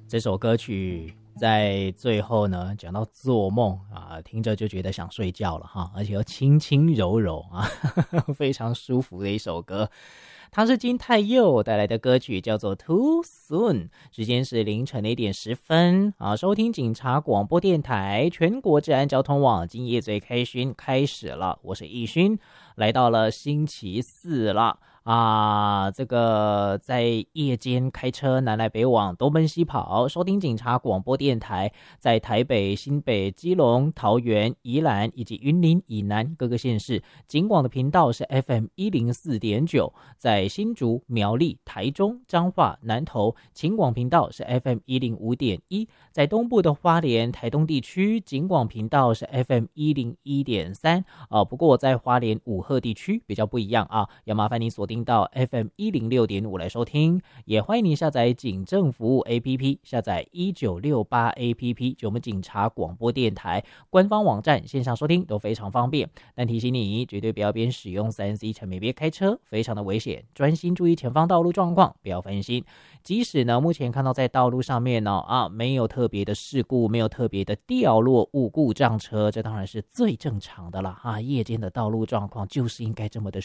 这首歌曲在最后呢，讲到做梦啊，听着就觉得想睡觉了哈，而且又轻轻柔柔啊，非常舒服的一首歌。它是金泰佑带来的歌曲，叫做 Too Soon， 时间是凌晨的1:10啊。收听警察广播电台全国治安交通网，今夜最开勋开始了，我是易勋，来到了星期四了。这个在夜间开车南来北往东奔西跑，收听警察广播电台，在台北、新北、基隆、桃园、宜兰以及云林以南各个县市，警广的频道是 FM104.9， 在新竹、苗栗、台中、彰化、南投，警广频道是 FM105.1， 在东部的花莲、台东地区，警广频道是 FM101.3，不过在花莲五鹤地区比较不一样啊，要麻烦你锁定到 FM106.5 来收听，也欢迎你下载警政服务 APP， 下载1968 APP， 就我们警察广播电台官方网站线上收听都非常方便。但提醒你，绝对不要边使用 3C 产品边开车，非常的危险，专心注意前方道路状况，不要分心。即使呢，目前看到在道路上面呢没有特别的事故，没有特别的掉落物故障车，这当然是最正常的了夜间的道路状况就是应该这么的